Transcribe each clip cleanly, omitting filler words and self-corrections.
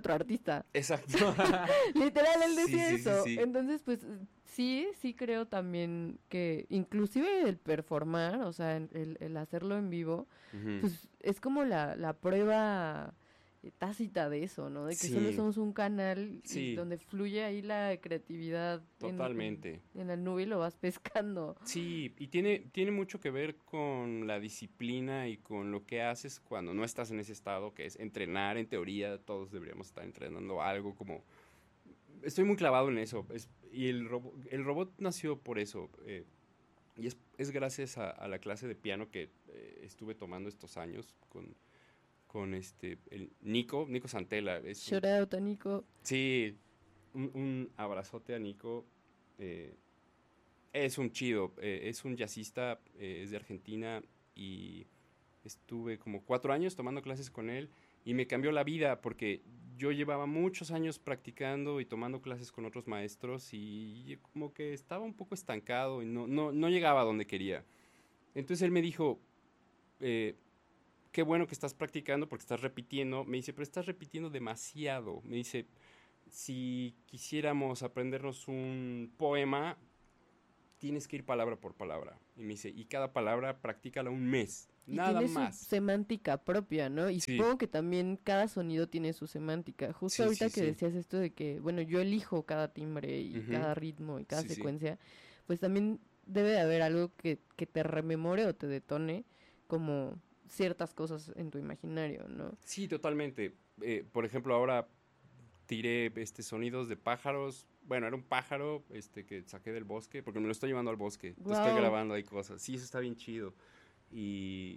otro artista. Exacto. Literal, él Sí, decía sí, sí, eso. sí. Entonces, pues, sí creo también que inclusive el performar, o sea, el hacerlo en vivo, Ujú. pues es como la prueba tácita de eso, ¿no? De que solo Sí, somos un canal y sí, donde fluye ahí la creatividad totalmente. en la nube y lo vas pescando. Sí, y tiene mucho que ver con la disciplina y con lo que haces cuando no estás en ese estado, que es entrenar. En teoría, todos deberíamos estar entrenando algo como... Estoy muy clavado en eso. Y el robot nació por eso. Y es gracias a la clase de piano que estuve tomando estos años con el Nico Santella. Shout out a Nico. Sí, un abrazote a Nico. eh, es un chido, es un jazzista, es de Argentina y estuve como 4 años tomando clases con él y me cambió la vida porque yo llevaba muchos años practicando y tomando clases con otros maestros y como que estaba un poco estancado y no llegaba a donde quería. Entonces él me dijo, eh, qué bueno que estás practicando porque estás repitiendo. Me dice, pero estás repitiendo demasiado. Me dice, si quisiéramos aprendernos un poema, tienes que ir palabra por palabra. Y me dice, y cada palabra practícala un mes, Y nada tiene su más. semántica propia, ¿no? Y Sí, supongo que también cada sonido tiene su semántica. Justo sí, sí, ahorita que sí. decías esto de que, bueno, yo elijo cada timbre y Ujú. cada ritmo y cada Sí, sí. secuencia, pues también debe de haber algo que te rememore o te detone como ciertas cosas en tu imaginario, ¿no? Sí, totalmente. Por ejemplo, ahora tiré sonidos de pájaros. Bueno, era un pájaro que saqué del bosque, porque me lo estoy llevando al bosque. Entonces estoy Wow. grabando ahí cosas. Sí, eso está bien chido. Y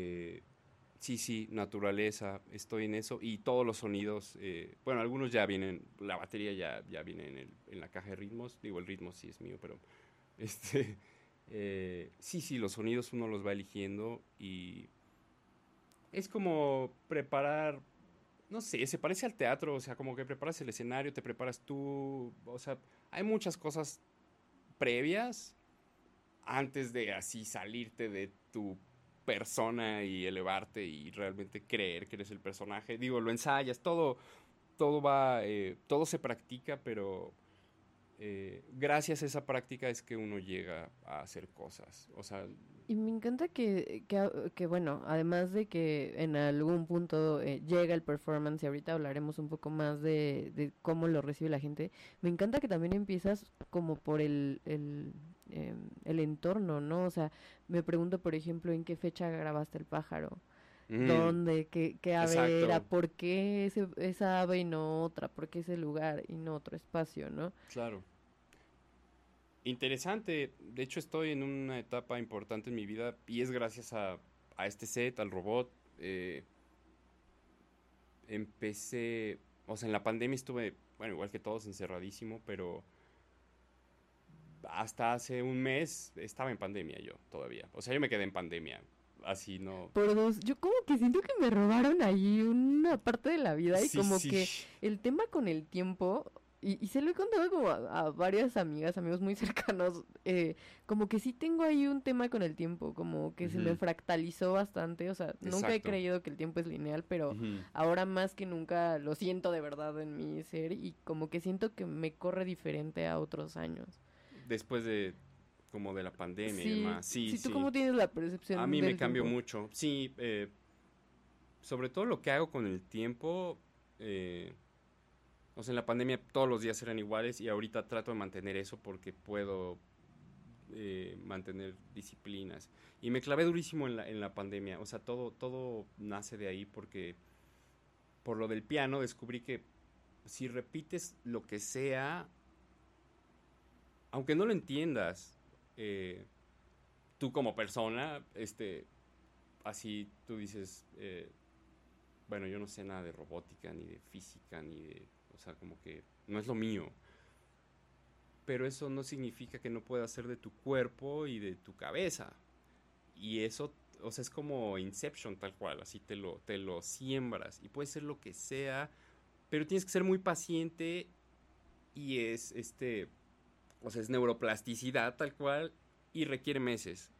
sí, sí, naturaleza, estoy en eso. Y todos los sonidos, bueno, algunos ya vienen, la batería ya viene en la caja de ritmos. Digo, el ritmo sí es mío, pero este, sí, sí, los sonidos uno los va eligiendo y es como preparar, no sé, se parece al teatro, o sea, como que preparas el escenario, te preparas tú, o sea, hay muchas cosas previas antes de así salirte de tu persona y elevarte y realmente creer que eres el personaje. Digo, lo ensayas, todo va, todo se practica, pero gracias a esa práctica es que uno llega a hacer cosas. O sea, Y me encanta que, bueno, además de que en algún punto llega el performance y ahorita hablaremos un poco más de cómo lo recibe la gente, me encanta que también empiezas como por el entorno, ¿no? O sea, me pregunto, por ejemplo, en qué fecha grabaste el pájaro, mm, dónde, qué ave era, exacto, por qué esa ave y no otra, por qué ese lugar y no otro espacio, ¿no? claro. Interesante. De hecho, estoy en una etapa importante en mi vida y es gracias a este set, al robot. Eh, empecé, o sea, en la pandemia estuve, bueno, igual que todos, encerradísimo, pero hasta hace un mes estaba en pandemia yo todavía. O sea, yo me quedé en pandemia. Así no. Por dos, yo como que siento que me robaron ahí una parte de la vida y Sí, como sí. que el tema con el tiempo, y se lo he contado como a varias amigas, amigos muy cercanos, como que sí tengo ahí un tema con el tiempo, como que se me Ujú, fractalizó bastante, o sea, nunca he exacto. creído que el tiempo es lineal, pero Ujú. ahora más que nunca lo siento de verdad en mi ser y como que siento que me corre diferente a otros años. Después de como de la pandemia y Sí, demás. Sí, sí, ¿tú sí. cómo tienes la A percepción mí me del cambió tiempo? mucho. Sí, sobre todo lo que hago con el tiempo. O sea, en la pandemia todos los días eran iguales y ahorita trato de mantener eso porque puedo mantener disciplinas. Y me clavé durísimo en la pandemia. O sea, todo nace de ahí porque por lo del piano descubrí que si repites lo que sea, aunque no lo entiendas, eh, tú como persona, así tú dices, bueno, yo no sé nada de robótica, ni de física, ni de, o sea, como que no es lo mío. Pero eso no significa que no pueda ser de tu cuerpo y de tu cabeza. Y eso, o sea, es como Inception tal cual, así te lo siembras. Y puede ser lo que sea, pero tienes que ser muy paciente y o sea, es neuroplasticidad tal cual y requiere meses.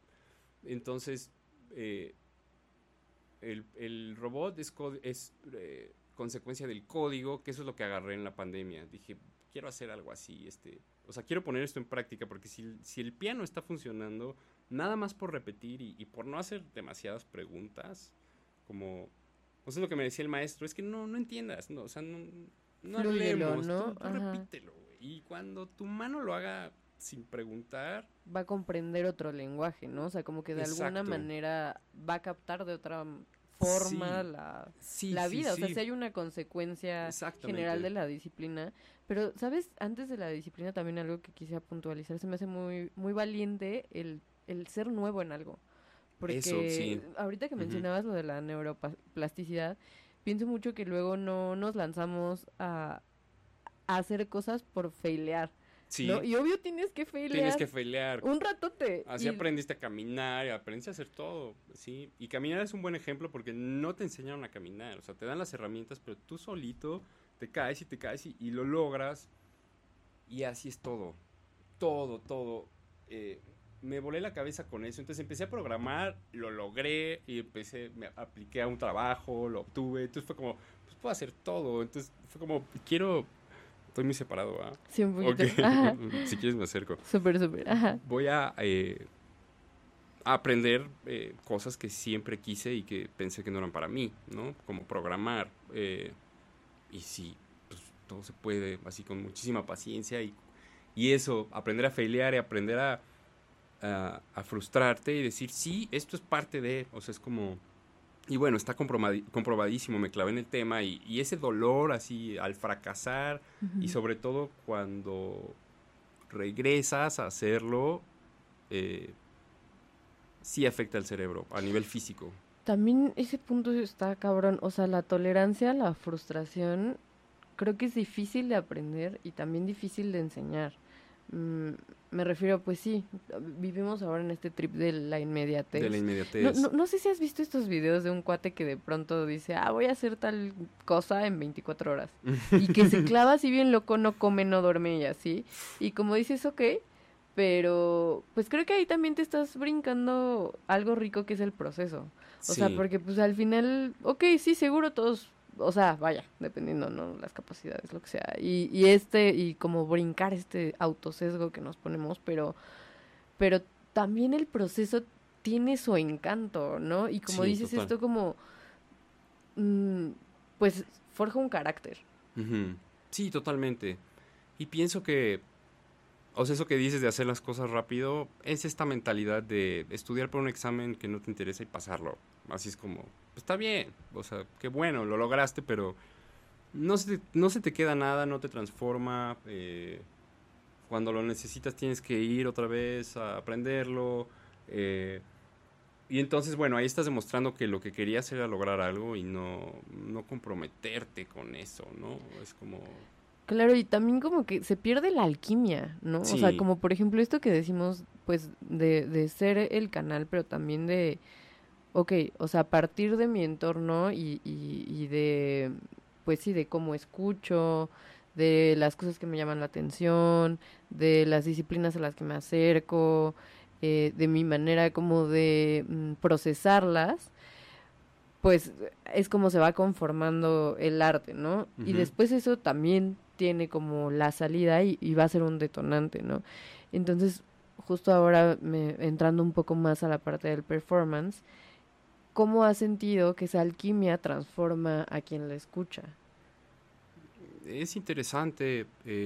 Entonces, eh, el robot es consecuencia del código, que eso es lo que agarré en la pandemia. Dije, quiero hacer algo así, o sea, quiero poner esto en práctica, porque si el piano está funcionando, nada más por repetir y por no hacer demasiadas preguntas, como, pues es lo que me decía el maestro, es que no entiendas, no, o sea, no Flúyelo, hablemos, ¿no? tú Ajá. repítelo, güey. Y cuando tu mano lo haga sin preguntar, Va a comprender otro lenguaje, ¿no? O sea, como que de alguna exacto, manera va a captar de otra forma sí, sí, la sí, vida. O sea, si sí, hay una consecuencia general de exactamente, la disciplina. Pero, ¿sabes? Antes de la disciplina también algo que quisiera puntualizar, se me hace muy, muy valiente el ser nuevo en algo. eso, Porque sí, ahorita que ujú, mencionabas lo de la neuroplasticidad, pienso mucho que luego no nos lanzamos a hacer cosas por failear, ¿no? sí, Y obvio tienes que tienes failear que pelear. un ratote. Así Y aprendiste a caminar, aprendiste a hacer todo, ¿sí? Y caminar es un buen ejemplo porque no te enseñaron a caminar, o sea, te dan las herramientas, pero tú solito te caes y lo logras. Y así es todo, todo, todo. Eh, Me volé la cabeza con eso, entonces empecé a programar, lo logré y me apliqué a un trabajo, lo obtuve, entonces fue como, pues puedo hacer todo, entonces fue como, estoy muy separado, ¿ah? sí, un Ok, poquito. Ajá. si quieres me acerco. Súper, súper. Ajá. Voy a aprender cosas que siempre quise y que pensé que no eran para mí, ¿no? Como programar. Y sí, pues todo se puede, así con muchísima paciencia y eso, aprender a failear y aprender a frustrarte y decir, sí, esto es parte de, o sea, es como... Y bueno, está comprobadísimo, me clavé en el tema y ese dolor así al fracasar y Ujú. sobre todo cuando regresas a hacerlo, eh, sí afecta al cerebro a nivel físico. También ese punto está cabrón. O sea, la tolerancia a la frustración creo que es difícil de aprender y también difícil de enseñar. Mm, Me refiero, pues sí, vivimos ahora en este trip de la De la inmediatez. inmediatez. No sé si has visto estos videos de un cuate que de pronto dice, voy a hacer tal cosa en 24 horas. Y que se clava así bien loco, no come, no duerme y así. Y como dices, ok, pero pues creo que ahí también te estás brincando algo rico que es el proceso. O sea, Sí, porque pues al final, ok, sí, seguro todos, o sea, vaya, dependiendo, ¿no? Las capacidades, lo que sea. Y como brincar este autosesgo que nos ponemos, pero también el proceso tiene su encanto, ¿no? Y como sí, dices total. esto como, mm, pues forja un carácter. Ujú. Sí, totalmente. Y pienso que, o sea, eso que dices de hacer las cosas rápido, es esta mentalidad de estudiar por un examen que no te interesa y pasarlo. Así es como, pues, está bien, o sea, qué bueno, lo lograste, pero no se te queda nada, no te transforma. Cuando lo necesitas tienes que ir otra vez a aprenderlo. eh, y entonces, bueno, ahí estás demostrando que lo que querías era lograr algo y no comprometerte con eso, ¿no? Es como, Claro, y también como que se pierde la alquimia, ¿no? O sea, sí, como por ejemplo esto que decimos, pues, de ser el canal, pero también de, ok, o sea, a partir de mi entorno y de, pues sí, de cómo escucho, de las cosas que me llaman la atención, de las disciplinas a las que me acerco, de mi manera como de procesarlas, pues es como se va conformando el arte, ¿no? Y ujú, después eso también tiene como la salida y va a ser un detonante, ¿no? Entonces, justo ahora entrando un poco más a la parte del performance, ¿cómo has sentido que esa alquimia transforma a quien la escucha? es interesante.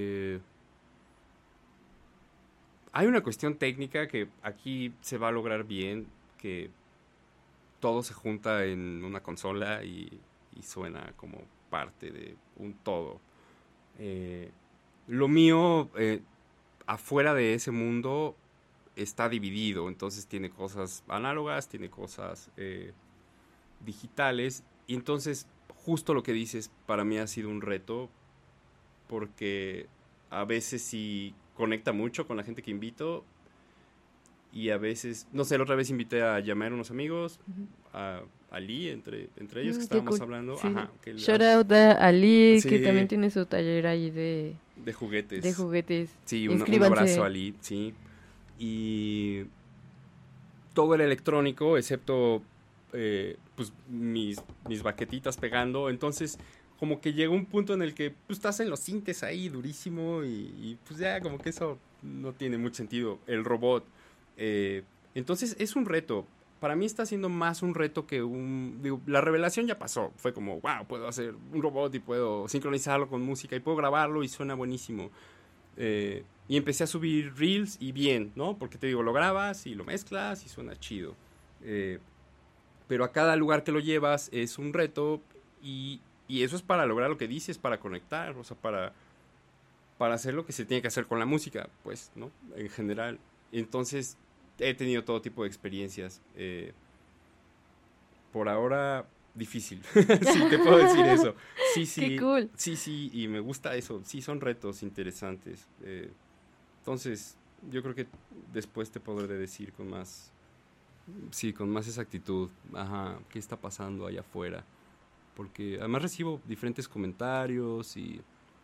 Hay una cuestión técnica que aquí se va a lograr bien, que todo se junta en una consola y suena como parte de un todo. Eh, lo mío, afuera de ese mundo, está dividido, entonces tiene cosas análogas, tiene cosas digitales, y entonces justo lo que dices para mí ha sido un reto, porque a veces sí conecta mucho con la gente que invito, y a veces, no sé, la otra vez invité a llamar a unos amigos, Ujú. a Ali, entre ellos que Qué estábamos cool. hablando, Sí. ajá, Shout out a Ali, que también sí, tiene su taller ahí de de juguetes, juguetes. sí, un abrazo a Inscríbanse. Ali, sí, y todo era electrónico, excepto pues mis baquetitas pegando, entonces como que llegó un punto en el que pues, estás en los sintes ahí durísimo y pues ya como que eso no tiene mucho sentido. El robot. Entonces es un reto. Para mí está siendo más un reto que digo, la revelación ya pasó. Fue como, wow, puedo hacer un robot y puedo sincronizarlo con música y puedo grabarlo y suena buenísimo. Y empecé a subir reels y bien, ¿no? Porque te digo, lo grabas y lo mezclas y suena chido. Pero a cada lugar que lo llevas es un reto y eso es para lograr lo que dices, para conectar, o sea, para hacer lo que se tiene que hacer con la música, pues, ¿no? En general. Entonces, he tenido todo tipo de experiencias. Por ahora, difícil. Sí, te puedo decir eso. Sí, sí. Qué cool. Sí, y me gusta eso. Sí, son retos interesantes. Entonces, yo creo que después te podré decir con más... Sí, con más exactitud. Ajá, ¿qué está pasando allá afuera? Porque además recibo diferentes comentarios y...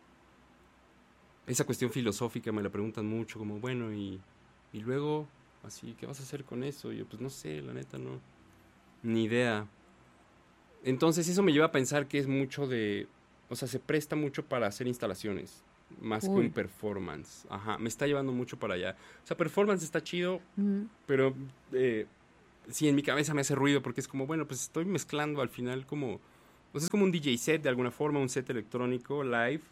Esa cuestión filosófica me la preguntan mucho, como, bueno, y luego, así, ¿qué vas a hacer con eso? Y yo, pues no sé, la neta, no. Ni idea. Entonces eso me lleva a pensar que es mucho de... O sea, se presta mucho para hacer instalaciones, más que un performance. Ajá, me está llevando mucho para allá. O sea, performance está chido, pero sí, en mi cabeza me hace ruido porque es como, bueno, pues estoy mezclando al final como... O sea, es como un DJ set de alguna forma, un set electrónico live.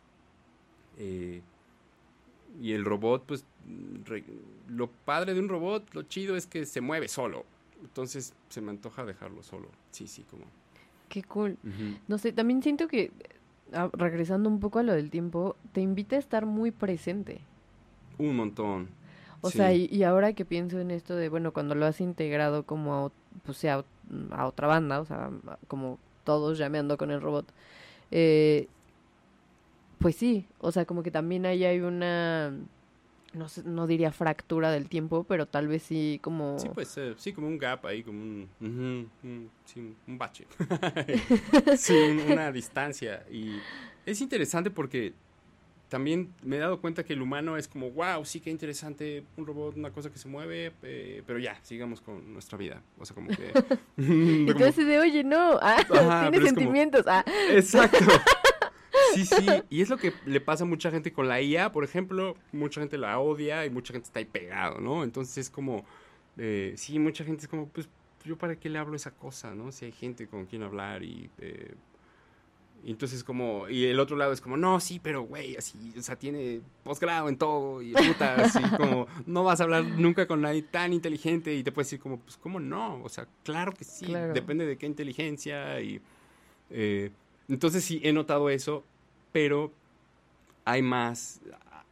Y el robot, pues, lo padre de un robot, lo chido es que se mueve solo. Entonces se me antoja dejarlo solo. Sí, como. Qué cool. No sé, también siento que, regresando un poco a lo del tiempo, te invita a estar muy presente. Un montón. O sea, y ahora que pienso en esto de, bueno, cuando lo has integrado como pues, a otra banda, o sea, como todos llameando con el robot, pues sí, o sea, como que también ahí hay una, no sé, no diría fractura del tiempo, pero tal vez sí como... Sí, pues sí, como un gap ahí, como sí, un bache. Sí, una distancia. Y es interesante porque también me he dado cuenta que el humano es como, wow, sí, qué interesante, un robot, una cosa que se mueve, pero ya, sigamos con nuestra vida. O sea, como que... Entonces de, oye, no, tiene sentimientos. Exacto. Sí, y es lo que le pasa a mucha gente con la IA, por ejemplo, mucha gente la odia y mucha gente está ahí pegado, ¿no? Entonces es como, sí, mucha gente es como, pues, ¿yo para qué le hablo esa cosa, no? Si hay gente con quien hablar y entonces como, y el otro lado es como, no, sí, pero güey, así, o sea, tiene posgrado en todo y puta, así como, no vas a hablar nunca con nadie tan inteligente y te puedes decir como, pues, ¿cómo no? O sea, claro que sí, claro. Depende de qué inteligencia y... entonces sí, he notado eso, pero hay más,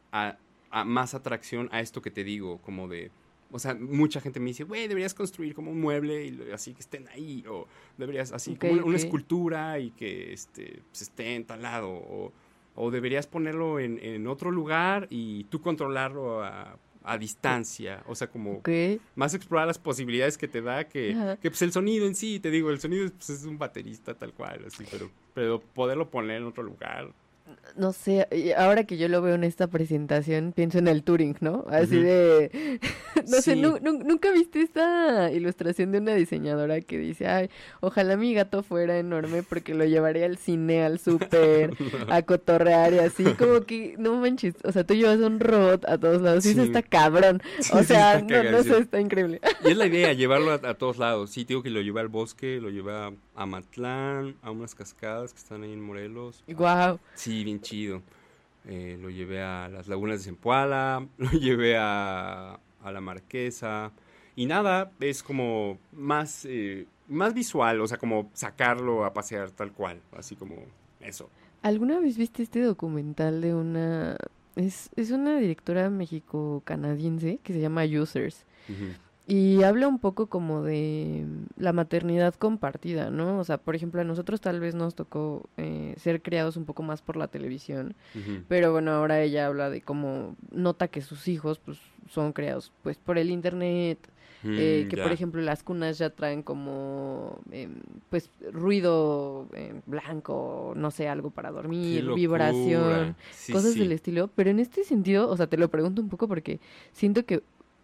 más atracción a esto que te digo, como de... O sea, mucha gente me dice, güey, deberías construir como un mueble y así que estén ahí, o deberías así como una escultura y que pues, esté en tal lado, o deberías ponerlo en otro lugar y tú controlarlo a distancia, o sea, como más explorar las posibilidades que te da que pues el sonido en sí, te digo, el sonido pues, es un baterista tal cual, así, pero poderlo poner en otro lugar. No sé, ahora que yo lo veo en esta presentación, pienso en el Turing, ¿no? Así de... no sé, ¿nunca viste esta ilustración de una diseñadora que dice, ay, ojalá mi gato fuera enorme porque lo llevaría al cine, al súper, a cotorrear y así? Como que, no manches, o sea, tú llevas un robot a todos lados y eso está cabrón. O sea, no sé, está increíble. Y es la idea, llevarlo a todos lados. Sí, digo que lo llevé al bosque, lo llevé a Matlán, a unas cascadas que están ahí en Morelos. Wow. Sí, bien chido. Lo llevé a las lagunas de Zempoala, lo llevé a la Marquesa. Y nada, es como más visual, o sea, como sacarlo a pasear tal cual, así como eso. ¿Alguna vez viste este documental de una... Es una directora mexico-canadiense que se llama Users? Y habla un poco como de la maternidad compartida, ¿no? O sea, por ejemplo, a nosotros tal vez nos tocó ser criados un poco más por la televisión, pero bueno, ahora ella habla de cómo nota que sus hijos pues son criados pues por el internet, que por ejemplo las cunas ya traen como pues ruido blanco, no sé, algo para dormir, vibración, cosas del estilo, pero en este sentido, o sea, te lo pregunto un poco porque siento que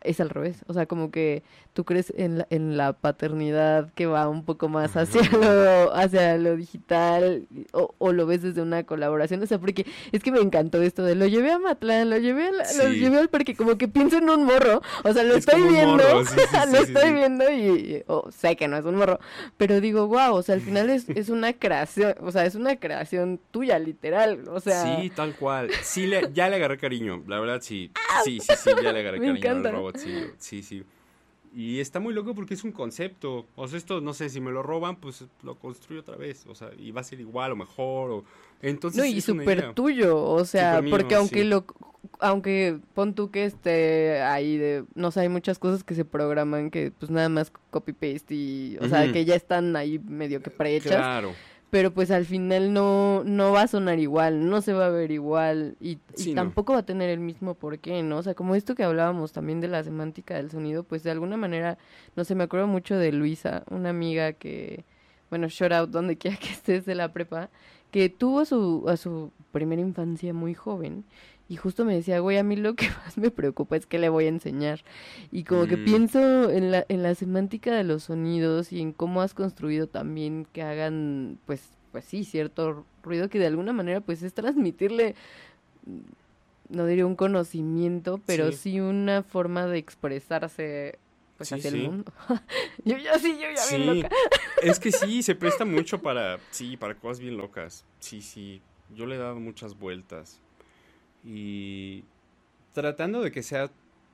es al revés. O sea, como que tú crees en la paternidad que va un poco más hacia lo digital o lo ves desde una colaboración. O sea, porque es que me encantó esto de lo llevé a Matlán, lo Sí, llevé al parque, como que pienso en un morro. O sea, lo es estoy como un viendo, morro, sí, sí, lo sí, sí, estoy sí. viendo y sé que no es un morro. Pero digo, wow, o sea, al final es una creación, o sea, es una creación tuya, literal. O sea, Sí, tal cual. Sí, ya le agarré cariño, la verdad sí. Sí, sí, sí, ya le agarré me cariño al encanta. robotcillo. Sí, sí. Y está muy loco porque es un concepto. O sea, esto, no sé, si me lo roban, pues lo construyo otra vez. O sea, y va a ser igual o mejor. No, Entonces y es una súper idea. tuyo, o Súper sea, porque mío, sí. aunque pon tú que esté ahí de, no sé, hay muchas cosas que se programan que pues nada más copy-paste y, o sea, Ujú, que ya están ahí medio que prehechas, claro. pero pues al final no va a sonar igual, no se va a ver igual y Sí, no. tampoco va a tener el mismo porqué, ¿no? O sea, como esto que hablábamos también de la semántica del sonido, pues de alguna manera, no sé, me acuerdo mucho de Luisa, una amiga que, bueno, shout out donde quiera que estés de la prepa, que tuvo a su primera infancia muy joven. Y justo me decía, güey, a mí lo que más me preocupa es que le voy a enseñar. Y como que Mm, pienso en la semántica de los sonidos y en cómo has construido también que hagan, pues sí, cierto ruido que de alguna manera pues es transmitirle, no diría un conocimiento, pero sí, sí una forma de expresarse pues sí, hacia el sí. mundo. Yo ya bien loca. Sí. Es que sí, se presta mucho sí, para cosas bien locas. Sí, sí. Yo le he dado muchas vueltas. Y tratando de que sea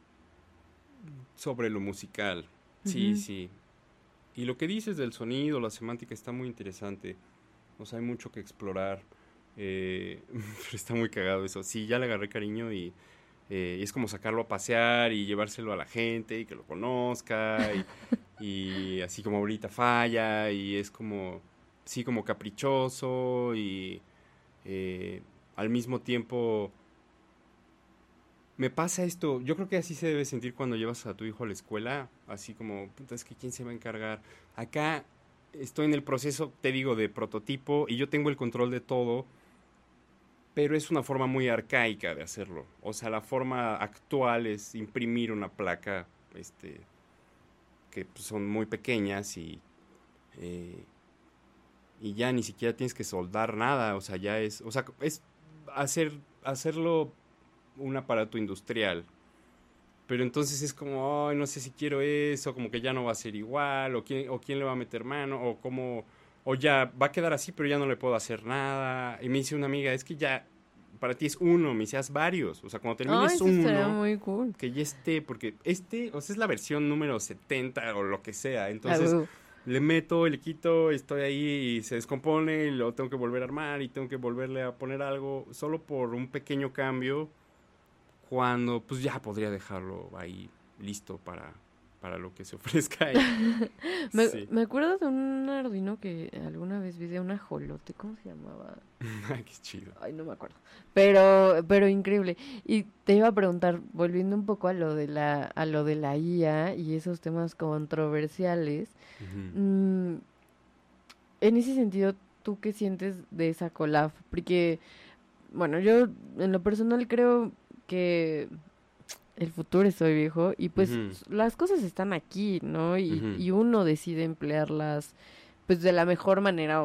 sobre lo musical. Sí, Ujú. sí. Y lo que dices del sonido, la semántica está muy interesante. O sea, hay mucho que explorar. Pero está muy cagado eso. Sí, ya le agarré cariño y es como sacarlo a pasear y llevárselo a la gente y que lo conozca y así como ahorita falla y es como, sí, como caprichoso y eh, al mismo tiempo me pasa esto, yo creo que así se debe sentir cuando llevas a tu hijo a la escuela, así como, puta, es que quién se va a encargar. Acá estoy en el proceso, te digo, de prototipo y yo tengo el control de todo, pero es una forma muy arcaica de hacerlo. O sea, la forma actual es imprimir una placa, que pues, son muy pequeñas eh, y ya ni siquiera tienes que soldar nada. O sea, ya o sea, es hacerlo un aparato industrial. Pero entonces es como, ay, no sé si quiero eso, como que ya no va a ser igual, o quién le va a meter mano, o cómo, o ya va a quedar así, pero ya no le puedo hacer nada. Y me dice una amiga, es que ya, para ti es uno, me dice, haz varios. O sea, cuando Ay, termines eso estaría uno, muy cool. que ya esté, porque o sea, es la versión número 70 o lo que sea. Ah, Entonces, huevo. le meto, le quito, estoy ahí y se descompone y lo tengo que volver a armar y tengo que volverle a poner algo, solo por un pequeño cambio cuando pues ya podría dejarlo ahí listo para lo que se ofrezca. Sí, Me acuerdo de un Arduino que alguna vez vi de un ajolote, ¿cómo se llamaba? qué chido. Ay, no me acuerdo. Pero increíble. Y te iba a preguntar, volviendo un poco a lo de la IA y esos temas controversiales, Ujú, mm, en ese sentido, ¿tú qué sientes de esa collab? Porque, bueno, yo en lo personal creo que el futuro es hoy, viejo, y pues ujú, las cosas están aquí, ¿no? ujú. Y uno decide emplearlas pues de la mejor manera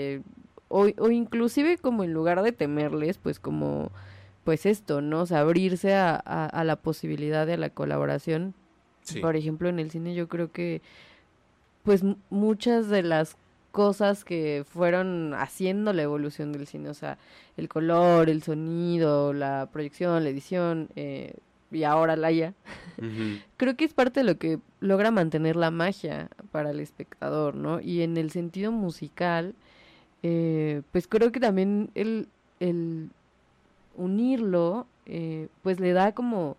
o inclusive como en lugar de temerles, pues como pues esto, ¿no? O sea, abrirse a la posibilidad de la colaboración. Sí, Por ejemplo, en el cine yo creo que pues muchas de las cosas que fueron haciendo la evolución del cine, o sea, el color, el sonido, la proyección, la edición, y ahora la IA, ujú, creo que es parte de lo que logra mantener la magia para el espectador, ¿no? Y en el sentido musical, pues creo que también el unirlo, pues le da como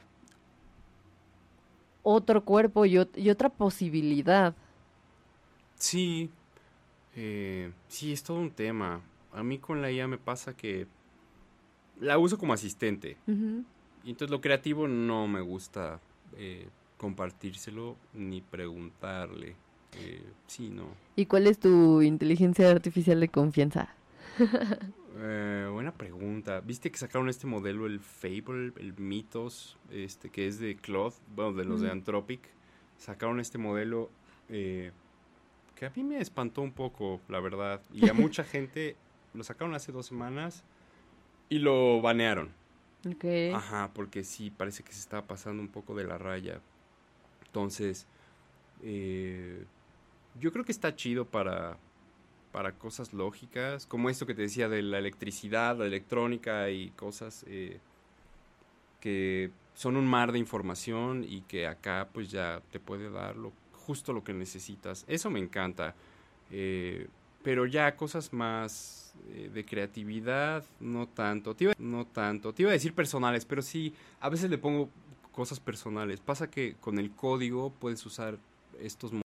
otro cuerpo y otra posibilidad. sí, sí, es todo un tema. A mí con la IA me pasa que la uso como asistente. Ujú. Y entonces lo creativo no me gusta compartírselo ni preguntarle. Sí, no. ¿Y cuál es tu inteligencia artificial de confianza? Buena pregunta. ¿Viste que sacaron este modelo, el Fable, el Mythos, que es de Claude, bueno, de los de Ujú. Anthropic? Sacaron este modelo eh, que a mí me espantó un poco, la verdad. Y a mucha gente lo sacaron hace 2 semanas y lo banearon. Ok. Ajá, porque sí, parece que se estaba pasando un poco de la raya. Entonces, eh, yo creo que está chido para cosas lógicas, como esto que te decía de la electricidad, la electrónica y cosas que son un mar de información y que acá pues ya te puede dar justo lo que necesitas. Eso me encanta. Eh, pero ya cosas más de creatividad, no tanto. No tanto. Te iba a decir personales, pero sí, a veces le pongo cosas personales. Pasa que con el código puedes usar estos